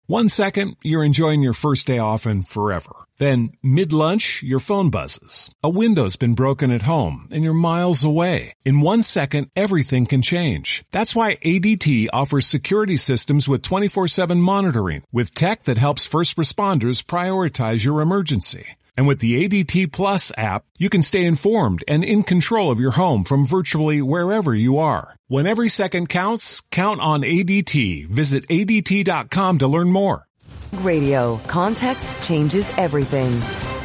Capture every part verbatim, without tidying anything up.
One second, you're enjoying your first day off and forever. Then, mid-lunch, your phone buzzes. A window's been broken at home, and you're miles away. In one second, everything can change. That's why A D T offers security systems with twenty-four seven monitoring, with tech that helps first responders prioritize your emergency. And with the A D T Plus app, you can stay informed and in control of your home from virtually wherever you are. When every second counts, count on A D T. Visit A D T dot com to learn more. Radio. Context changes everything.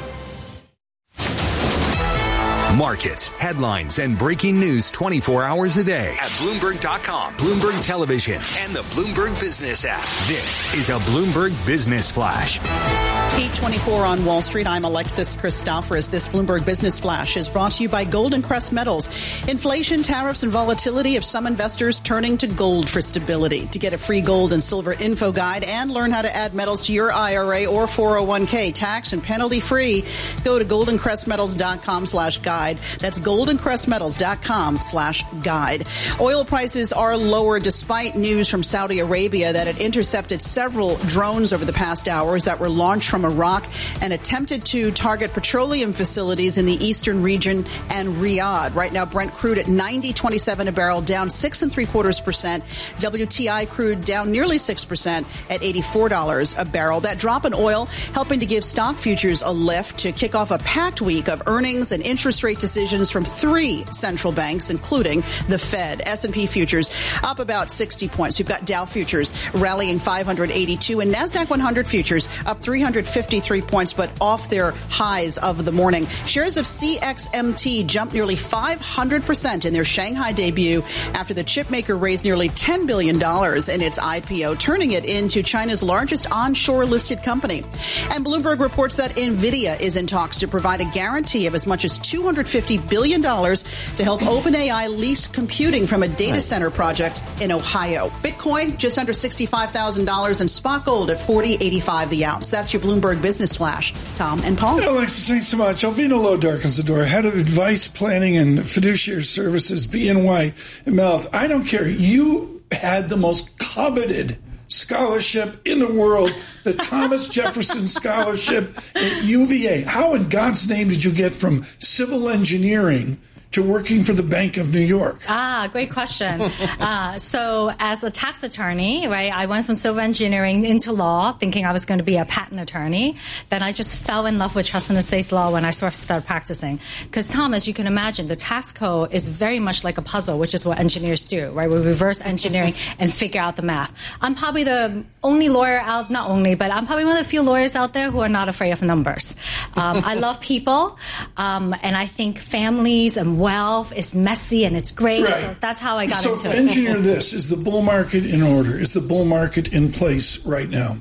Markets, headlines, and breaking news twenty-four hours a day at Bloomberg dot com, Bloomberg Television, and the Bloomberg Business app. This is a Bloomberg Business Flash. eight twenty-four on Wall Street. I'm Alexis Christoforous. This Bloomberg Business Flash is brought to you by Golden Crest Metals. Inflation, tariffs, and volatility have some investors turning to gold for stability. To get a free gold and silver info guide and learn how to add metals to your I R A or four oh one k tax and penalty free, go to golden crest metals dot com slash guide. That's golden crest metals dot com slash guide. Oil prices are lower despite news from Saudi Arabia that it intercepted several drones over the past hours that were launched from Iraq and attempted to target petroleum facilities in the eastern region and Riyadh. Right now, Brent crude at ninety twenty-seven a barrel, down six and three quarters percent. W T I crude down nearly six percent at eighty-four dollars a barrel. That drop in oil helping to give stock futures a lift to kick off a packed week of earnings and interest rate decisions from three central banks, including the Fed. S and P futures up about sixty points. We've got Dow futures rallying five hundred eighty-two and NASDAQ one hundred futures up three hundred fifty-three points, but off their highs of the morning. Shares of C X M T jumped nearly five hundred percent in their Shanghai debut after the chipmaker raised nearly ten billion dollars in its I P O, turning it into China's largest onshore listed company. And Bloomberg reports that NVIDIA is in talks to provide a guarantee of as much as two hundred fifty billion dollars to help OpenAI lease computing from a data center project in Ohio. Bitcoin just under sixty-five thousand dollars and spot gold at forty eighty-five the ounce. That's your Bloomberg Business Flash. Tom and Paul. Alexis, thanks so much. Alvina Lowe darkens the door. Head of Advice, Planning, and Fiduciary Services, B N Y Mellon. I don't care. You had the most coveted scholarship in the world, the Thomas Jefferson Scholarship at U V A. How in God's name did you get from civil engineering to working for the Bank of New York? Ah, great question. uh, so as a tax attorney, right, I went from civil engineering into law, thinking I was going to be a patent attorney. Then I just fell in love with trust and estates law when I sort of started practicing. Because, Tom, as you can imagine, the tax code is very much like a puzzle, which is what engineers do, right? We reverse engineering and figure out the math. I'm probably the only lawyer out, not only, but I'm probably one of the few lawyers out there who are not afraid of numbers. Um, I love people, um, and I think families and wealth is messy and it's great. Right. So that's how I got so into it. Engineer this. Is the bull market in order? Is the bull market in place right now?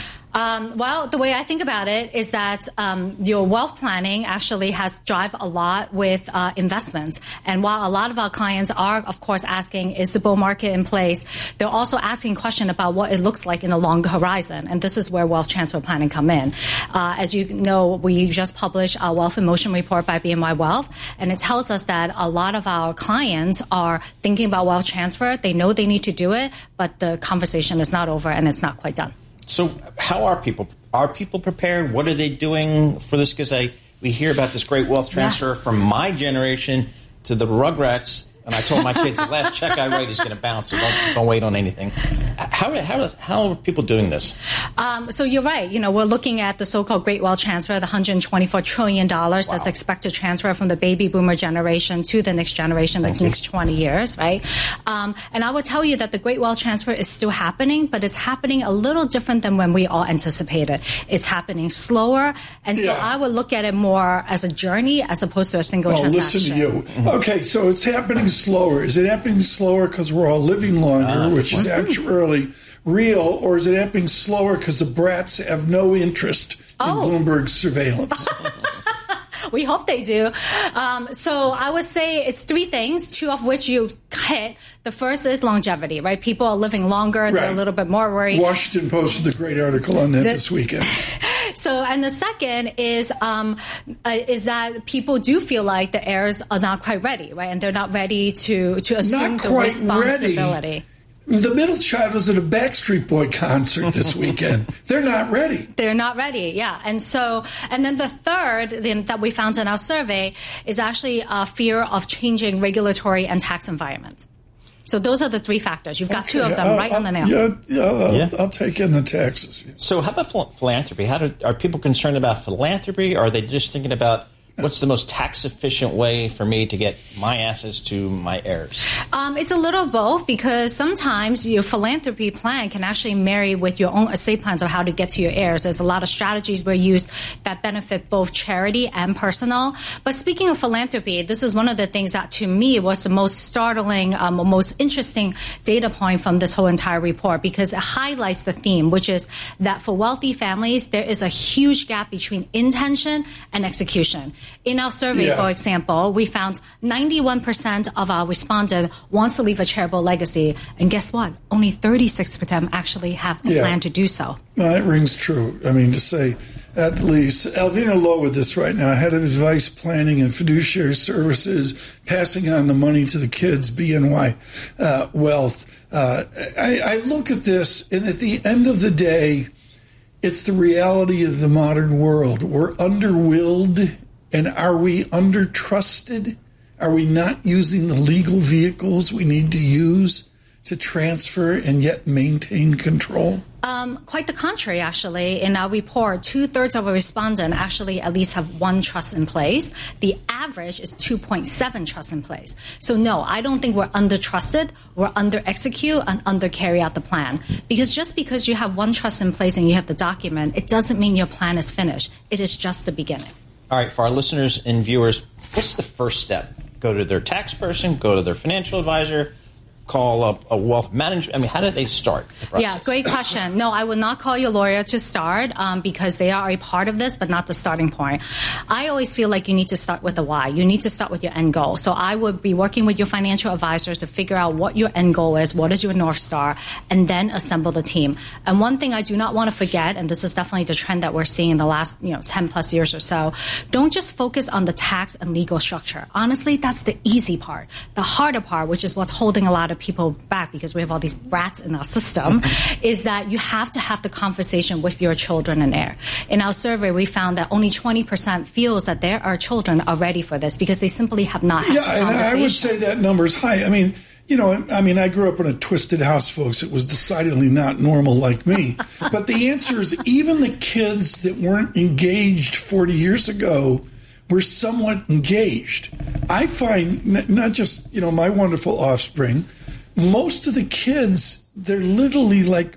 Um, well, the way I think about it is that um, your wealth planning actually has drive a lot with uh, investments. And while a lot of our clients are, of course, asking, is the bull market in place? They're also asking question about what it looks like in the longer horizon. And this is where wealth transfer planning come in. Uh, as you know, we just published our Wealth in Motion report by B N Y Wealth, and it tells us that a lot of our clients are thinking about wealth transfer. They know they need to do it, but the conversation is not over and it's not quite done. So how are people? Are people prepared? What are they doing for this? Because I we hear about this great wealth transfer yes. from my generation to the Rugrats. And I told my kids, the last check I write is going to bounce, so don't, don't wait on anything. How, how, how are people doing this? Um, so you're right. You know, we're looking at the so-called Great Wealth Transfer, the one hundred twenty-four trillion dollars wow. that's expected to transfer from the baby boomer generation to the next generation, the Thank next you. twenty years, right? Um, and I would tell you that the Great Wealth Transfer is still happening, but it's happening a little different than when we all anticipated. It's happening slower, and so yeah. I would look at it more as a journey as opposed to a single well, transaction. Listen to you. Okay, so it's happening slower. Is it happening slower because we're all living longer, uh, which is actually real, or is it happening slower because the brats have no interest oh. in Bloomberg's surveillance? We hope they do. Um, so I would say it's three things, two of which you hit. The first is longevity, right? People are living longer. Right. They're a little bit more worried. Washington Post did a great article on that the, this weekend. So, and the second is um, uh, is that people do feel like the heirs are not quite ready, right? And they're not ready to, to assume not the quite responsibility. Ready. The middle child was at a Backstreet Boy concert this weekend. They're not ready. They're not ready, yeah. And so, and then the third thing that we found in our survey is actually a fear of changing regulatory and tax environment. So those are the three factors. You've got Okay, two of them I'll, right I'll, on the nail. Yeah, yeah, I'll, Yeah. I'll take in the taxes. So how about phil- philanthropy? How do, are people concerned about philanthropy, or are they just thinking about what's the most tax-efficient way for me to get my assets to my heirs? Um, it's a little of both, because sometimes your philanthropy plan can actually marry with your own estate plans of how to get to your heirs. There's a lot of strategies we're used that benefit both charity and personal. But speaking of philanthropy, this is one of the things that to me was the most startling, um, most interesting data point from this whole entire report, because it highlights the theme, which is that for wealthy families, there is a huge gap between intention and execution. In our survey, Yeah. for example, we found ninety-one percent of our respondents wants to leave a charitable legacy. And guess what? Only thirty-six percent actually have a Yeah. plan to do so. No, that rings true. I mean, to say at least. Alvina Lowe with us right now, head of advice planning and fiduciary services, passing on the money to the kids, B N Y uh, Wealth. Uh, I, I look at this, and at the end of the day, it's the reality of the modern world. We're under-willed. And are we under-trusted? Are we not using the legal vehicles we need to use to transfer and yet maintain control? Um, quite the contrary, actually. In our report, two-thirds of our respondents actually at least have one trust in place. The average is two point seven trusts in place. So no, I don't think we're under-trusted. We're under-execute and under-carry out the plan. Because just because you have one trust in place and you have the document, it doesn't mean your plan is finished. It is just the beginning. All right, for our listeners and viewers, what's the first step? Go to their tax person, go to their financial advisor, call up a wealth manager? I mean, how did they start the process? Yeah, great question. No, I would not call your lawyer to start um, because they are a part of this, but not the starting point. I always feel like you need to start with the why. You need to start with your end goal. So I would be working with your financial advisors to figure out what your end goal is, what is your North Star, and then assemble the team. And one thing I do not want to forget, and this is definitely the trend that we're seeing in the last you know ten plus years or so, don't just focus on the tax and legal structure. Honestly, that's the easy part. The harder part, which is what's holding a lot of people back because we have all these brats in our system, is that you have to have the conversation with your children and heir. In our survey, we found that only twenty percent feels that their our children are ready for this because they simply have not had yeah, the conversation. Yeah, and I would say that number is high. I mean, you know, I mean, I grew up in a twisted house, folks. It was decidedly not normal like me. But the answer is even the kids that weren't engaged forty years ago were somewhat engaged. I find not just, you know, my wonderful offspring, most of the kids, they're literally like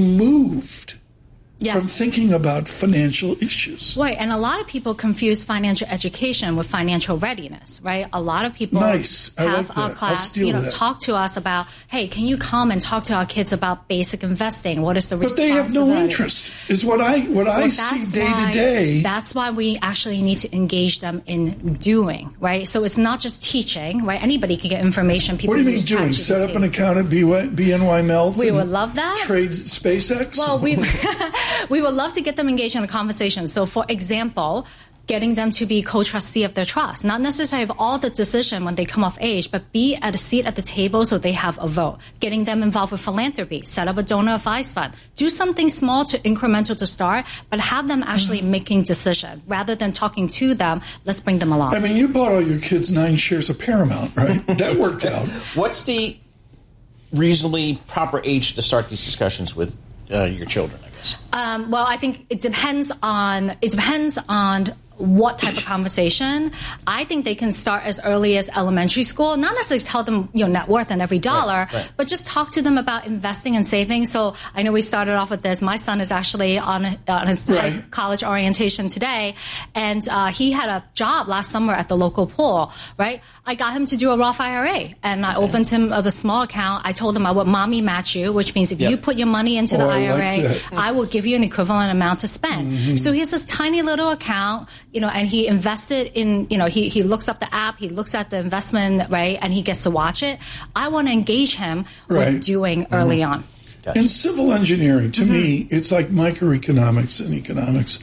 removed Yes. from thinking about financial issues. Right, and a lot of people confuse financial education with financial readiness, right? A lot of people Nice. I have like our that. I'll class, steal you know, that. talk to us about, hey, can you come and talk to our kids about basic investing? What is the But they responsibility? have no interest, is what I what I Well, see that's day why- to day. That's why we actually need to engage them in doing, right? So it's not just teaching, right? Anybody can get information. People What do you mean use doing? Set up ChatGPT. an account at B N Y Melt? We and would love that. Trade SpaceX? Well, we we would love to get them engaged in a conversation. So, for example, getting them to be co-trustee of their trust, not necessarily of all the decision when they come of age, but be at a seat at the table so they have a vote. Getting them involved with philanthropy, set up a donor advised fund, do something small to incremental to start, but have them actually Mm-hmm. making decision rather than talking to them. Let's bring them along. I mean, you bought all your kids nine shares of Paramount, right? That worked out. What's the reasonably proper age to start these discussions with uh, your children, I guess? Um, well, I think it depends on it depends on what type of conversation. I think they can start as early as elementary school, not necessarily tell them, you know, net worth and every dollar, Right, right. but just talk to them about investing and saving. So I know we started off with this. My son is actually on, on his Right. high college orientation today, and uh, he had a job last summer at the local pool, right? I got him to do a Roth I R A, and I opened him of a small account. I told him I would mommy match you, which means if Yep. you put your money into the Oh, I I R A, like that. I will give you an equivalent amount to spend. Mm-hmm. So he has this tiny little account, you know, and he invested in, you know, he, he looks up the app, he looks at the investment, right, and he gets to watch it. I want to engage him Right. with doing early on. In civil engineering, to me, it's like microeconomics and economics.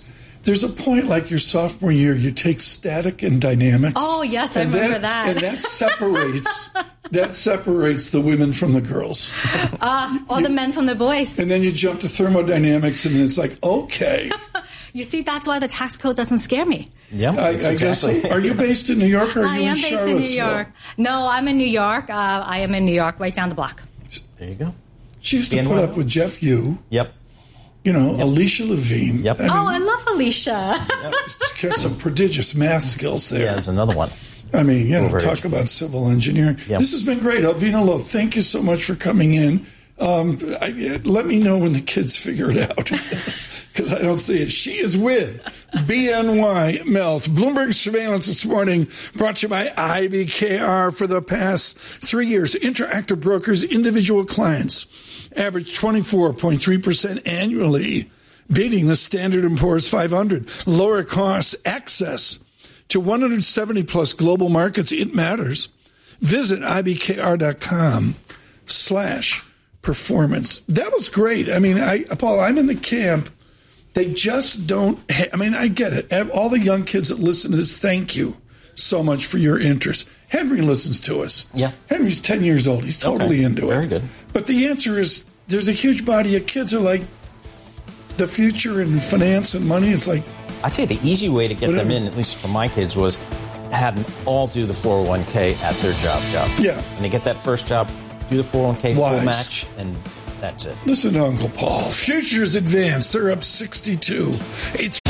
there's a point like your sophomore year, you take static and dynamics. Oh, yes, I and remember that. And that separates that separates the women from the girls. Uh, or the men from the boys. And then you jump to thermodynamics, and it's like, okay. You see, that's why the tax code doesn't scare me. Yeah, I, I guess so. Are you based in New York or are I you am in based Charlottesville? in New York. No, I'm in New York. Uh, I am in New York, right down the block. There you go. She used to B N put Y. up with Jeff Yu. Yep. You know, yep. Alicia Levine. Yep. I mean, oh, I love Alicia. Yep. She's got some prodigious math skills there. Yeah, there's another one. I mean, you know, Over talk age. about civil engineering. Yep. This has been great. Alvina Lowe, thank you so much for coming in. Um, I, let me know when the kids figure it out, because I don't see it. She is with B N Y Melt. Bloomberg Surveillance this morning brought to you by I B K R. For the past three years, Interactive Brokers, individual clients averaged twenty-four point three percent annually, beating the Standard and Poor's five hundred. Lower costs, access to one hundred seventy plus global markets. It matters. Visit I B K R dot com slash performance. That was great. I mean, I, Paul, I'm in the camp. They just don't, ha- I mean, I get it. All the young kids that listen to this, thank you so much for your interest. Henry listens to us. Yeah. Henry's ten years old. He's totally Okay. into it. Very good. But the answer is there's a huge body of kids who are like the future and finance and money. It's like, I tell you, the easy way to get Whatever. them in, at least for my kids, was have them all do the four oh one k at their job job. Yeah. And they get that first job, do the four oh one k Wise. full match, and that's it. listen to Uncle Paul. Futures advanced. They're up sixty-two. It's